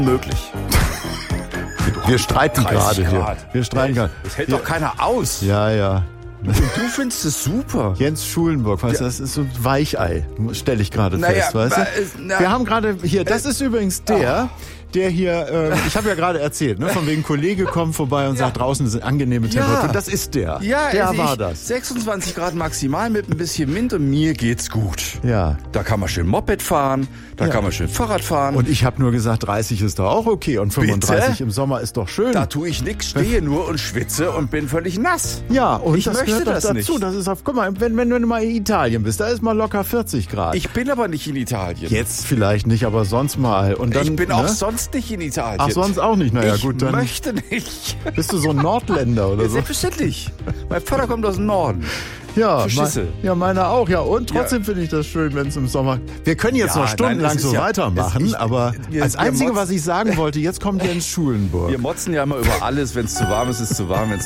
möglich. Wir streiten 30 gerade hier. Grad. Wir streiten gerade. Das hält doch keiner aus. Ja. Und du findest es super. Jens Schulenburg, weißt du, das ist so ein Weichei, stelle ich gerade fest, weißt du? Wir haben gerade hier, das ist übrigens der hier, ich habe ja gerade erzählt, ne, von wegen Kollege kommt vorbei und sagt, draußen sind angenehme Temperaturen. Das ist der. Ja, der also war das. 26 Grad maximal mit ein bisschen Wind und mir geht's gut. Ja. Da kann man schön Moped fahren, da kann man schön Fahrrad fahren. Und ich habe nur gesagt, 30 ist doch auch okay und 35 Bitte? im Sommer ist doch schön. Da tue ich nichts, stehe nur und schwitze und bin völlig nass. Ja, und ich das möchte gehört doch das dazu. nicht. Das ist auf, guck mal, wenn du mal in Italien bist, da ist mal locker 40 Grad. Ich bin aber nicht in Italien. Jetzt vielleicht nicht, aber sonst mal. Und dann, Ich bin auch sonst nicht in Italien. Ach, sonst auch nicht? Naja, ich gut, dann möchte nicht. bist du so ein Nordländer oder so. Selbstverständlich. Mein Vater kommt aus dem Norden. Ja, Schisse. ja, meiner auch. Ja, und trotzdem finde ich das schön, wenn es im Sommer... Wir können jetzt noch stundenlang so weitermachen, aber als Einzige, was ich sagen wollte, jetzt kommt Jens Schulenburg. Wir motzen ja immer über alles. Wenn es zu warm ist, ist es zu warm. Wenn's